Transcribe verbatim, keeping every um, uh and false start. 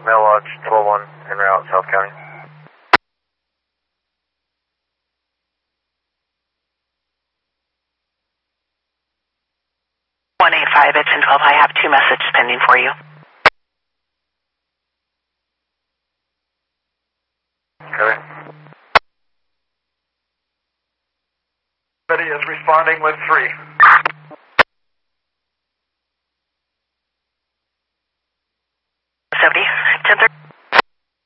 Mail Lodge twelve one en route, South County. one eight five, it's in twelve. I have two messages pending for you. Okay. Betty is responding with three.